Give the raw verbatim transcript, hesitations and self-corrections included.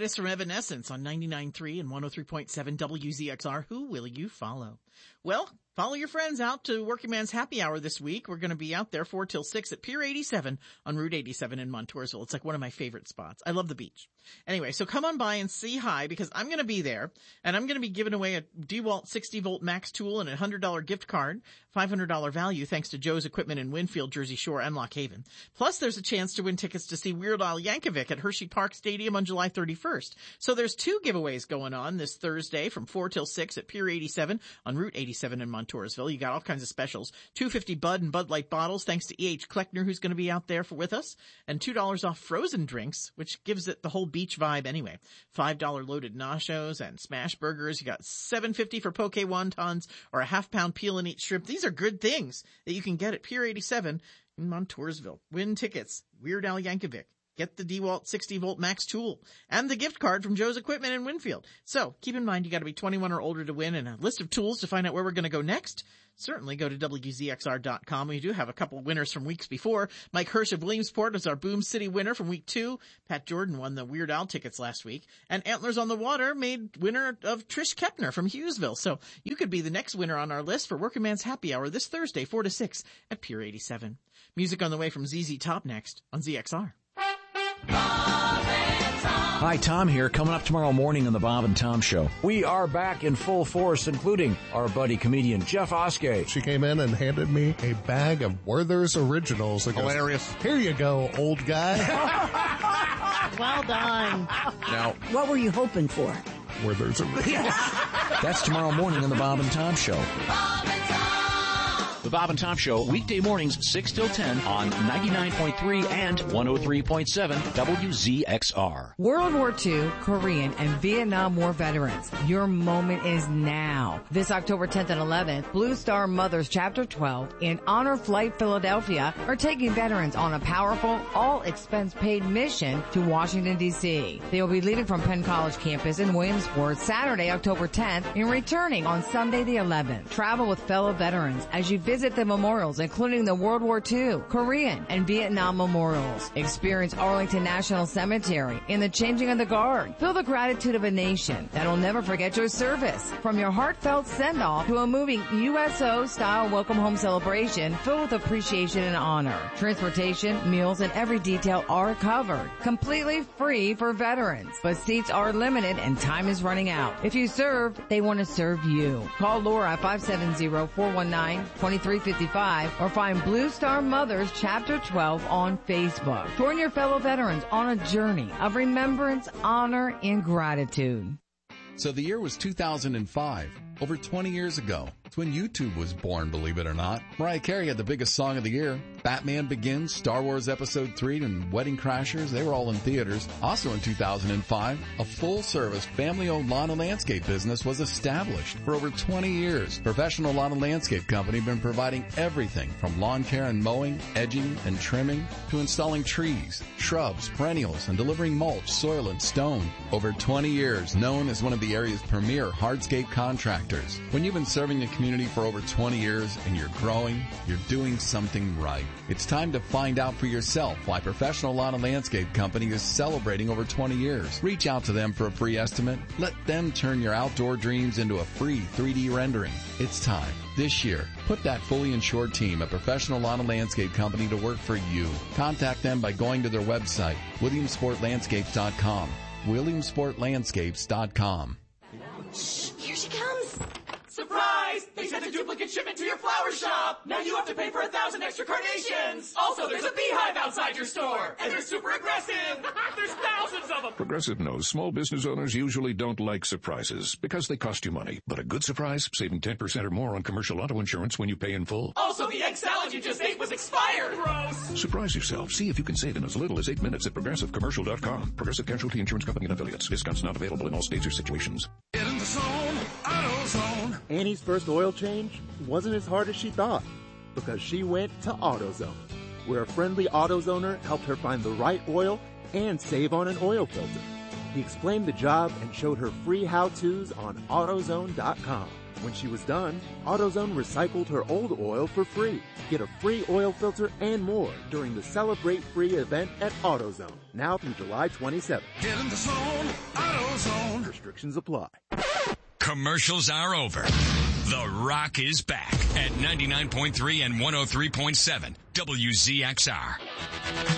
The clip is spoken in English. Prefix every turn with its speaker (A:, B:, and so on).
A: Gladys from Evanescence on ninety-nine point three and one oh three point seven W Z X R. Who will you follow? Well, follow your friends out to Working Man's Happy Hour this week. We're going to be out there four till six at Pier eighty-seven on Route eighty-seven in Montoursville. It's like one of my favorite spots. I love the beach. Anyway, so come on by and say hi because I'm going to be there and I'm going to be giving away a DeWalt sixty volt max tool and a one hundred dollars gift card, five hundred dollars value thanks to Joe's Equipment in Winfield, Jersey Shore, and Lock Haven. Plus, there's a chance to win tickets to see Weird Al Yankovic at Hershey Park Stadium on July thirty-first. So there's two giveaways going on this Thursday from four till six at Pier eighty-seven on Route eighty-seven in Montoursville. You got all kinds of specials. two fifty Bud and Bud Light bottles thanks to E H Kleckner, who's going to be out there for with us, and two dollars off frozen drinks, which gives it the whole beach vibe anyway. five dollars loaded nachos and smash burgers. You got seven fifty for poke wontons or a half pound peel and eat shrimp. These are good things that you can get at Pier eighty-seven in Montoursville. Win tickets. Weird Al Yankovic. Get the DeWalt sixty volt max tool and the gift card from Joe's Equipment in Winfield. So keep in mind you got to be twenty-one or older to win, and a list of tools to find out where we're going to go next. Certainly go to W Z X R dot com. We do have a couple winners from weeks before. Mike Hirsch of Williamsport is our Boom City winner from week two. Pat Jordan won the Weird Al tickets last week. And Antlers on the Water made winner of Trish Kepner from Hughesville. So you could be the next winner on our list for Working Man's Happy Hour this Thursday, four to six at Pier eighty-seven. Music on the way from Z Z Top next on Z X R.
B: Hi, Tom here. Coming up tomorrow morning on the Bob and Tom Show. We are back in full force, including our buddy comedian Jeff Oskey.
C: She came in and handed me a bag of Werther's Originals. Goes,
D: hilarious.
C: Here you go, old guy.
E: Well done.
D: Now,
F: what were you hoping for?
C: Werther's Originals.
B: That's tomorrow morning on the Bob and Tom Show.
G: Bob and Tom.
B: The Bob and Tom Show, weekday mornings, six till ten on ninety-nine point three and one oh three point seven W Z X R.
H: World War Two, Korean, and Vietnam War veterans, your moment is now. This October tenth and eleventh, Blue Star Mothers Chapter twelve and Honor Flight Philadelphia are taking veterans on a powerful, all-expense-paid mission to Washington, D C They will be leaving from Penn College campus in Williamsport Saturday, October tenth, and returning on Sunday the eleventh. Travel with fellow veterans as you visit Visit the memorials, including the World War Two, Korean, and Vietnam memorials. Experience Arlington National Cemetery in the changing of the guard. Feel the gratitude of a nation that will never forget your service. From your heartfelt send-off to a moving U S O-style welcome home celebration filled with appreciation and honor. Transportation, meals, and every detail are covered. Completely free for veterans. But seats are limited and time is running out. If you serve, they want to serve you. Call Laura at five seven zero, four one nine, two three five five or find Blue Star Mothers Chapter twelve on Facebook. Join your fellow veterans on a journey of remembrance, honor, and gratitude.
I: So the year was two thousand five, over twenty years ago. It's when YouTube was born, believe it or not. Mariah Carey had the biggest song of the year. Batman Begins, Star Wars Episode three, and Wedding Crashers, they were all in theaters. Also in two thousand five, a full-service, family-owned lawn and landscape business was established. For over twenty years, Professional Lawn and Landscape Company have been providing everything from lawn care and mowing, edging, and trimming, to installing trees, shrubs, perennials, and delivering mulch, soil, and stone. Over twenty years, known as one of the area's premier hardscape contractors. When you've been serving the community for over twenty years and you're growing, you're doing something right. It's time to find out for yourself why Professional Lawn and Landscape Company is celebrating over twenty years. Reach out to them for a free estimate. Let them turn your outdoor dreams into a free three D rendering. It's time. This year, put that fully insured team at Professional Lawn and Landscape Company to work for you. Contact them by going to their website, williamsport landscapes dot com. williamsport landscapes dot com.
G: Shh, here she comes. Surprise! They sent a duplicate shipment to your flower shop. Now you have to pay for a thousand extra carnations. Also, there's a beehive outside your store. And they're super aggressive. There's thousands of them.
J: Progressive knows small business owners usually don't like surprises because they cost you money. But a good surprise, saving ten percent or more on commercial auto insurance when you pay in full.
G: Also, the egg salad you just ate was expired. Gross.
J: Surprise yourself. See if you can save in as little as eight minutes at progressive commercial dot com. Progressive Casualty Insurance Company and affiliates. Discounts not available in all states or situations.
K: Get in the zone, AutoZone.
L: Annie's first oil change wasn't as hard as she thought because she went to AutoZone, where a friendly AutoZoner helped her find the right oil and save on an oil filter. He explained the job and showed her free how-tos on AutoZone dot com. When she was done, AutoZone recycled her old oil for free. Get a free oil filter and more during the Celebrate Free event at AutoZone, now through July twenty-seventh.
K: Get in the zone, AutoZone.
L: Restrictions apply.
D: Commercials are over. The Rock is back at ninety-nine point three and one oh three point seven W Z X R.